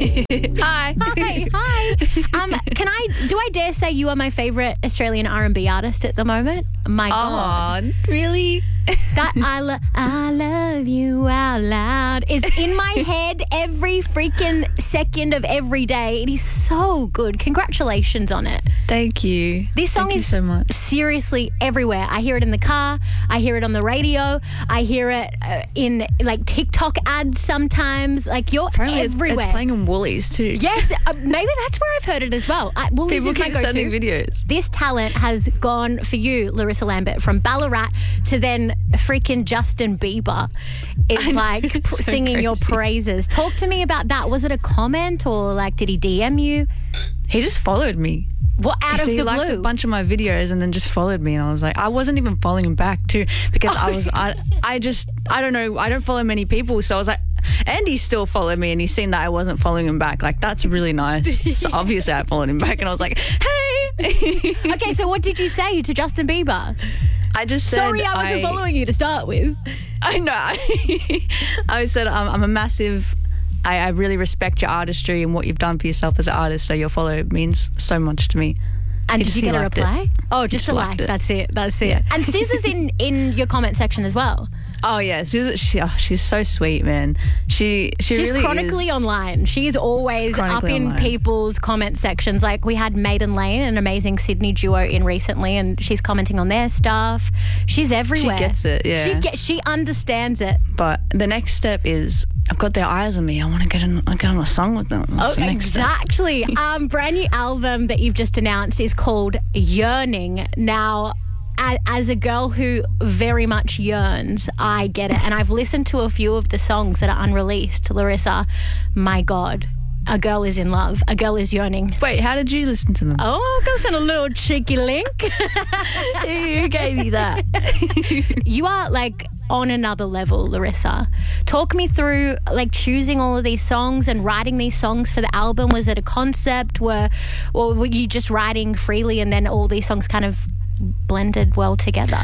Hi. Hi. Do I dare say you are my favourite Australian R&B artist at the moment? My God. Oh, really? That I love you out loud is in my head every freaking second of every day. It is so good. Congratulations on it. Thank you. This song Thank you is so much. seriously everywhere. I hear it in the car. I hear it on the radio. I hear it in like TikTok ads sometimes. Like you're Apparently everywhere. It's playing in Woolies too. Yes, maybe that's where I've heard it as well. Woolies People is my keep go-to. sending videos. This talent has gone for you, Larissa Lambert, from Ballarat to then freaking Justin Bieber is like it's so singing your crazy. praises. Talk to me about that. Was it a comment or like did he DM you? He just followed me. What out of He the liked blue? a bunch of my videos and then just followed me, and I was like, I wasn't even following him back too because I don't know, I don't follow many people, so I was like, and he still followed me and he's seen that I wasn't following him back. Like, that's really nice. So obviously I followed him back and I was like, hey. Okay, so what did you say to Justin Bieber? I just said, Sorry, I wasn't following you to start with. I know. I said I'm a massive. I really respect your artistry and what you've done for yourself as an artist. So your follow means so much to me. And He did you just- get he a liked it. reply? Oh, just a Just like. liked it. That's it. That's it. Yeah. And Scissor's in your comment section as well. Oh yeah, she's so sweet, man. She's really chronically is. online. She's always Chronically up in online. people's comment sections. Like we had Maiden Lane, an amazing Sydney duo, in recently, and she's commenting on their stuff. She's everywhere. She gets it, yeah. She understands it. But the next step is I've got their eyes on me. I want to get on a song with them. That's the next step. Exactly. Brand new album that you've just announced is called Yearning. Now, as a girl who very much yearns, I get it. And I've listened to a few of the songs that are unreleased. Larissa, my God, a girl is in love. A girl is yearning. Wait, how did you listen to them? Oh, that's a little cheeky link. Who gave you that? You are like on another level, Larissa. Talk me through like choosing all of these songs and writing these songs for the album. Was it a concept or were you just writing freely and then all these songs kind of blended well together?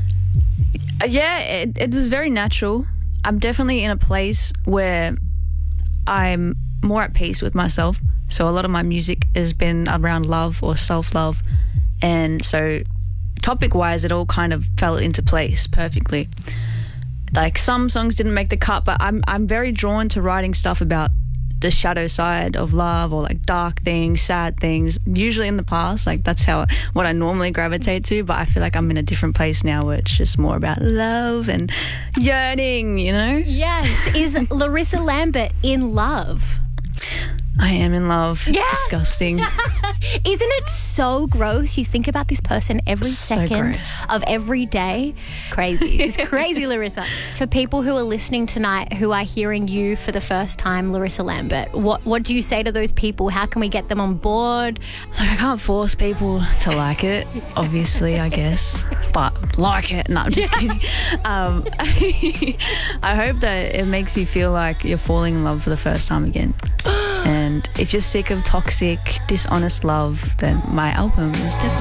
Yeah, it was very natural. I'm definitely in a place where I'm more at peace with myself. So a lot of my music has been around love or self-love. And so topic-wise, it all kind of fell into place perfectly. Like some songs didn't make the cut, but I'm very drawn to writing stuff about the shadow side of love or like dark things, sad things. Usually in the past, like that's what I normally gravitate to, but I feel like I'm in a different place now where it's just more about love and yearning, you know? Yes. Is Larissa Lambert in love? I am in love. It's disgusting. Isn't it so gross? You think about this person every So second gross. of every day. Crazy. It's crazy, Larissa. For people who are listening tonight who are hearing you for the first time, Larissa Lambert, what do you say to those people? How can we get them on board? Like, I can't force people to like it, obviously, I guess. But like it. No, I'm just kidding. I hope that it makes you feel like you're falling in love for the first time again. And if you're sick of toxic, dishonest love, then my album is definitely